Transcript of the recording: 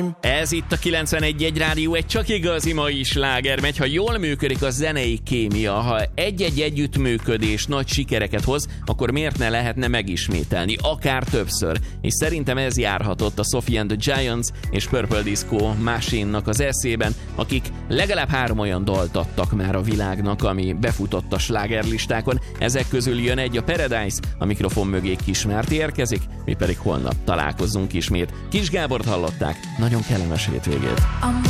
Ez itt a 91.1 Rádió, egy csak igazi mai sláger megy. Ha jól működik a zenei kémia, ha egy-egy együttműködés nagy sikereket hoz, akkor miért ne lehetne megismételni, akár többször. És szerintem ez járhatott a Sophie and the Giants és Purple Disco Machine-nak az eszében, akik legalább 3 olyan dalt adtak már a világnak, ami befutott a slágerlistákon. Ezek közül jön egy, a Paradise, a mikrofon mögé Kis Márti érkezik, mi pedig holnap találkozzunk ismét. Kis Gábort hallották, nagyon kellemes hétvégét.